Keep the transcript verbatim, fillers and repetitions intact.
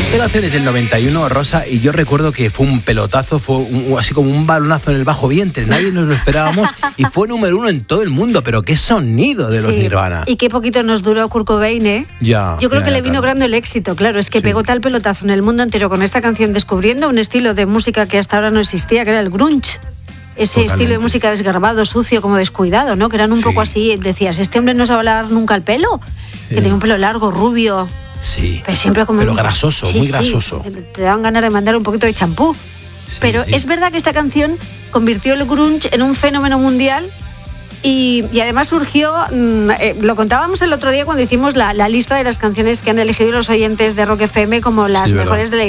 Esta canción es del noventa y uno, Rosa, y yo recuerdo que fue un pelotazo, fue un, así como un balonazo en el bajo vientre, nadie nos lo esperábamos y fue número uno en todo el mundo, pero qué sonido de los Sí. Nirvana. Y qué poquito nos duró Kurt Cobain, ¿eh? Ya, Yo creo ya, que le vino claro. grande el éxito, claro, es que Sí. pegó tal pelotazo en el mundo entero con esta canción, descubriendo un estilo de música que hasta ahora no existía, que era el grunge. Ese Totalmente. estilo de música desgarbado, sucio, como descuidado, ¿no? Que eran un Sí. poco así, decías, este hombre no se va a lavar nunca el pelo, Sí. que tenía un pelo largo, rubio, Sí, pero siempre como... pero grasoso, Sí, muy sí, grasoso. te daban ganas de mandar un poquito de champú. Sí, Pero sí. es verdad que esta canción convirtió el grunge en un fenómeno mundial y, y además surgió, mmm, eh, lo contábamos el otro día cuando hicimos la, la lista de las canciones que han elegido los oyentes de Rock F M como las Sí, ¿verdad? mejores de la